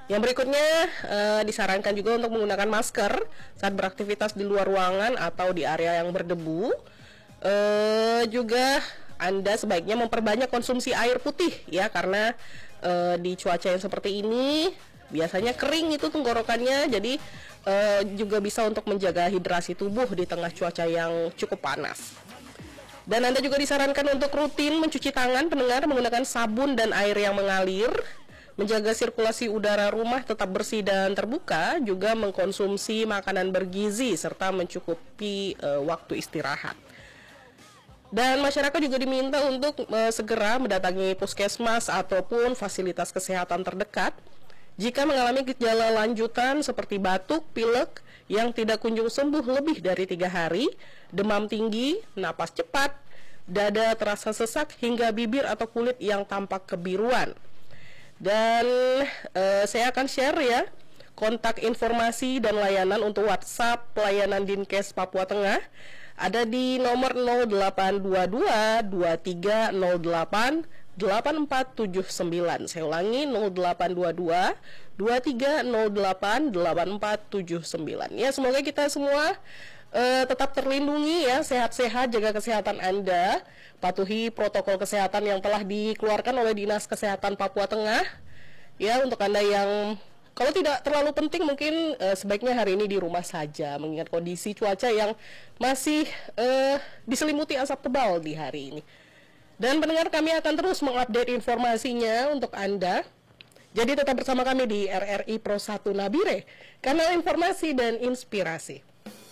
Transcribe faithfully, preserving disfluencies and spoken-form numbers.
Yang berikutnya uh, disarankan juga untuk menggunakan masker saat beraktivitas di luar ruangan atau di area yang berdebu. Uh, juga Anda sebaiknya memperbanyak konsumsi air putih ya, karena uh, di cuaca yang seperti ini biasanya kering itu tenggorokannya, jadi uh, juga bisa untuk menjaga hidrasi tubuh di tengah cuaca yang cukup panas. Dan Anda juga disarankan untuk rutin mencuci tangan pendengar menggunakan sabun dan air yang mengalir, menjaga sirkulasi udara rumah tetap bersih dan terbuka, juga mengkonsumsi makanan bergizi serta mencukupi uh, waktu istirahat. Dan masyarakat juga diminta untuk uh, segera mendatangi puskesmas ataupun fasilitas kesehatan terdekat jika mengalami gejala lanjutan seperti batuk, pilek yang tidak kunjung sembuh lebih dari tiga hari, demam tinggi, napas cepat, dada terasa sesak, hingga bibir atau kulit yang tampak kebiruan. Dan uh, saya akan share ya kontak informasi dan layanan untuk WhatsApp pelayanan Dinkes Papua Tengah. Ada di nomor nol delapan dua dua dua tiga nol delapan delapan empat tujuh sembilan. Saya ulangi, nol delapan dua dua dua tiga nol delapan delapan empat tujuh sembilan. Ya, semoga kita semua uh, tetap terlindungi ya, sehat-sehat, jaga kesehatan Anda, patuhi protokol kesehatan yang telah dikeluarkan oleh Dinas Kesehatan Papua Tengah. Ya, untuk Anda yang kalau tidak terlalu penting mungkin uh, sebaiknya hari ini di rumah saja, mengingat kondisi cuaca yang masih uh, diselimuti asap tebal di hari ini. Dan pendengar, kami akan terus mengupdate informasinya untuk Anda. Jadi tetap bersama kami di R R I Pro satu Nabire, kanal informasi dan inspirasi.